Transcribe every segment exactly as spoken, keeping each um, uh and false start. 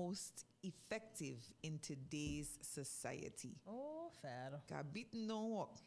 most effective in today's society? Oh, fair. Got beaten no work.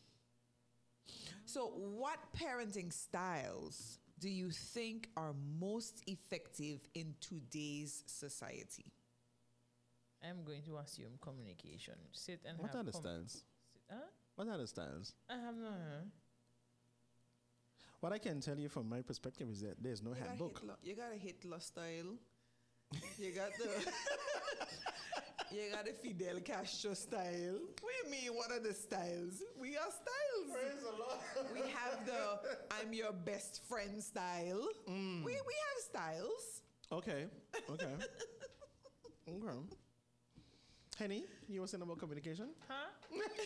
So, what parenting styles do you think are most effective in today's society? I'm going to assume communication. Sit and What have are the com- styles? sit, huh? What are the styles? I have no. What I can tell you from my perspective is that there's no You got handbook. Hitler, you got a Hitler style. You got the you got the Fidel Castro style. What do you mean? What are the styles? We are styles. Praise the Lord. We have the I'm your best friend style. Mm. We we have styles. Okay. Okay. Okay. Henny, you were saying about communication? Huh?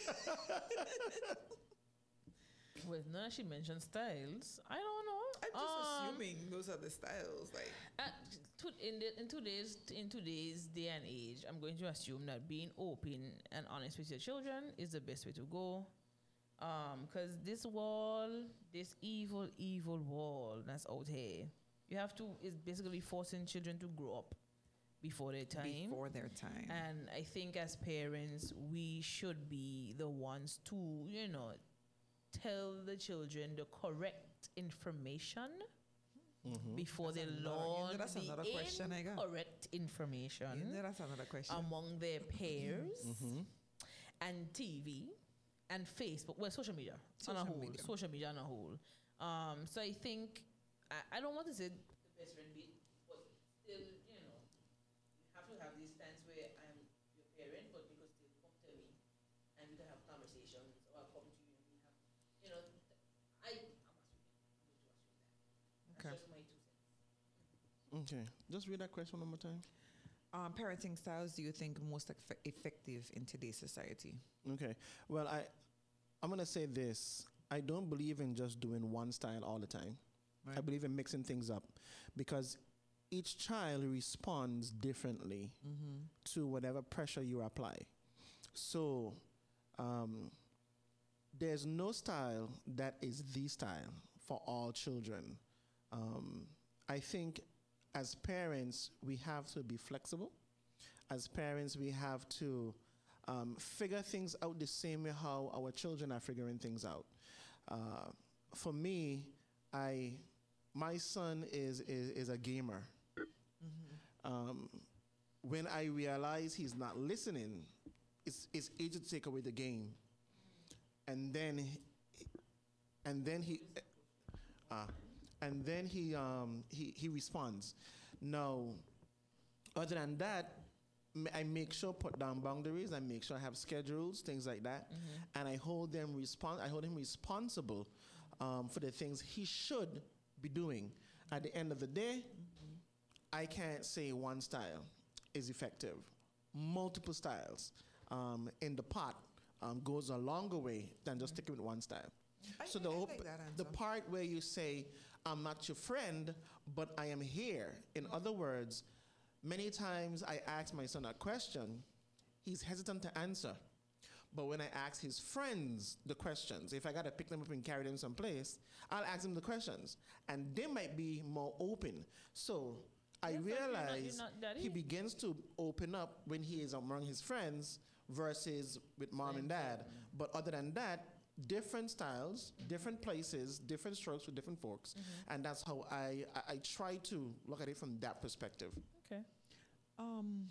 Well, now she mentioned styles. I don't know. I'm just Um, assuming those are the styles. Like Uh, to, in, the, in today's in today's day and age, I'm going to assume that being open and honest with your children is the best way to go. Um, because this wall, this evil, evil wall that's out here, you have to is basically forcing children to grow up before their time. before their time. And I think as parents, we should be the ones to, you know, tell the children the correct information before That's they another- you know, learn that's another the question I got. incorrect information You know, that's another question. among their peers and T V and Facebook, well, social media on Social a whole, media. social media on a whole. Um, so I think I, I don't want to say the best friend bit, but still, you know, you have to have these times where I'm your parent, but you can still come to me and we can have conversations, or I'll come to you and we have, you know, I, I'm assuming, I'm going to assume that. That's Okay. just my two cents. Okay. Just read that question one more time. Um, parenting styles do you think most eff- effective in today's society? Okay. Well, I, I'm going to say this. I don't believe in just doing one style all the time. Right. I believe in mixing things up because each child responds differently to whatever pressure you apply. So um, there's no style that is the style for all children. Um, I think as parents, we have to be flexible. As parents, we have to um, figure things out the same way how our children are figuring things out. Uh, for me, I my son is is, is a gamer. Um, when I realize he's not listening, it's it's easy to take away the game, and then he- and then he uh, and then he um he he responds. Now, other than that, m- I make sure put down boundaries. I make sure I have schedules, things like that, and I hold them respon- I hold him responsible um, for the things he should be doing. At the end of the day, I can't say one style is effective. Multiple styles um, in the pot um, goes a longer way than just sticking with one style. I- So the I op- like that answer. the part where you say, I'm not your friend, but I am here. In other words, many times I ask my son a question, he's hesitant to answer. But when I ask his friends the questions, if I got to pick them up and carry them someplace, I'll ask them the questions. And they might be more open. So I Yeah, but you're not- realize you're not daddy. he begins to open up when he is among his friends versus with mom and dad. But other than that, different styles, different places, different strokes with different folks. And that's how I, I, I try to look at it from that perspective. Okay. Um,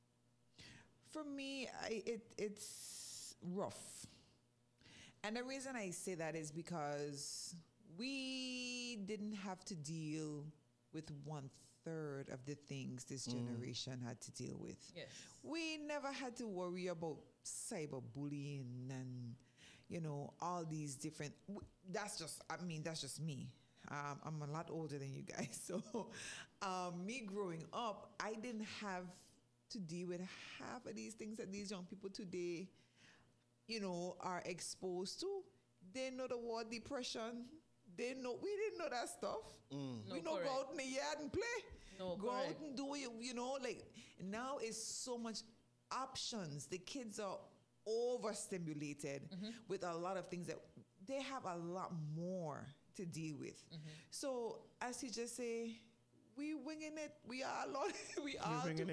for me, I, it it's rough, and the reason I say that is because we didn't have to deal with one third of the things this generation had to deal with. Yes. We never had to worry about cyberbullying and, you know, all these different. w- That's just, I mean, that's just me. Um, I'm a lot older than you guys. So, um, me growing up, I didn't have to deal with half of these things that these young people today, you know, are exposed to. They know the word depression. They know, we didn't know that stuff. No, we know correct. go out in the yard and play. No, go correct. out and do it, you know, like now it's so much options. The kids are overstimulated Mm-hmm. with a lot of things that they have a lot more to deal with. Mm-hmm. So as he just say, we winging it. We are a lot. We are winging to-